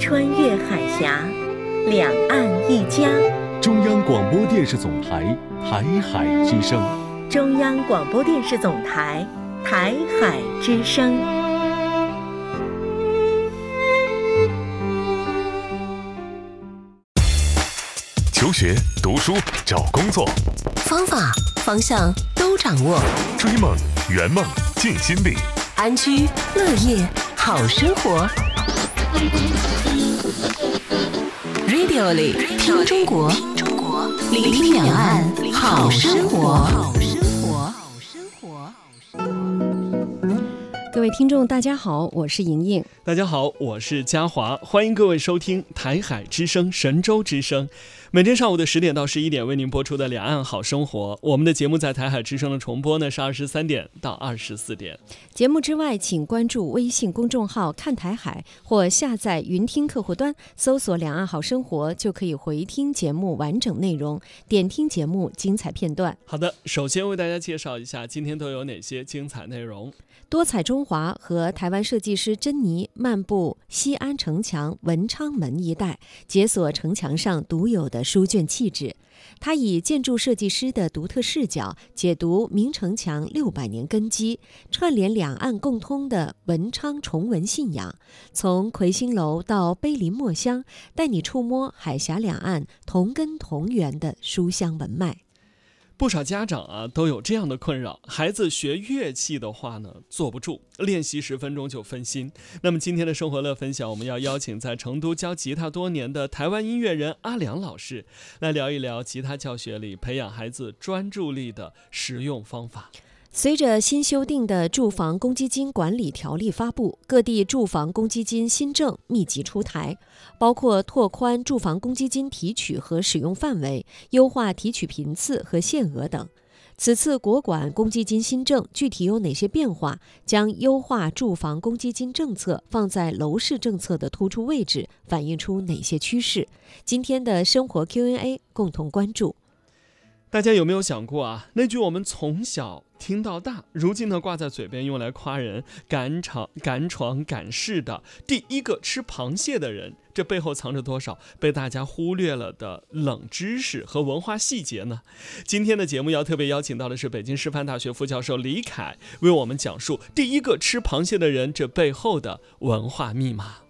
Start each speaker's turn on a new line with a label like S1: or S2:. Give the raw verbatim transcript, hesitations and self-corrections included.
S1: 穿越海峡，两岸一家。
S2: 中央广播电视总台台海之声。
S1: 中央广播电视总台台海之声。
S3: 求学、读书、找工作，
S4: 方法、方向都掌握。
S3: 追梦、圆梦、尽心力，
S4: 安居乐业好生活。Radio 里听中国，聆听两岸好生活。
S5: 各位听众大家好，我是莹莹。
S6: 大家好，我是嘉华，欢迎各位收听台海之声神州之声，每天上午的十点到十一点为您播出的两岸好生活。我们的节目在台海之声的重播呢是二十三点到二十四点。
S5: 节目之外，请关注微信公众号看台海，或下载云听客户端，搜索两岸好生活，就可以回听节目完整内容，点听节目精彩片段。
S6: 好的，首先为大家介绍一下今天都有哪些精彩内容。
S5: 多彩中华和台湾设计师珍妮漫步西安城墙文昌门一带，解锁城墙上独有的书卷气质。他以建筑设计师的独特视角解读明城墙六百年根基，串联两岸共通的文昌崇文信仰，从魁星楼到碑林墨香，带你触摸海峡两岸同根同源的书香文脉。
S6: 不少家长啊都有这样的困扰，孩子学乐器的话呢坐不住，练习十分钟就分心。那么今天的生活乐分享，我们要邀请在成都教吉他多年的台湾音乐人阿良老师来聊一聊吉他教学里培养孩子专注力的实用方法。
S5: 随着新修订的住房公积金管理条例发布，各地住房公积金新政密集出台，包括拓宽住房公积金提取和使用范围，优化提取频次和限额等。此次国管公积金新政具体有哪些变化？将优化住房公积金政策放在楼市政策的突出位置，反映出哪些趋势？今天的生活 Q and A 共同关注。
S6: 大家有没有想过啊？那句我们从小听到大，如今呢挂在嘴边用来夸人敢闯敢闯敢试的第一个吃螃蟹的人，这背后藏着多少被大家忽略了的冷知识和文化细节呢？今天的节目要特别邀请到的是北京师范大学副教授李凯，为我们讲述第一个吃螃蟹的人这背后的文化密码。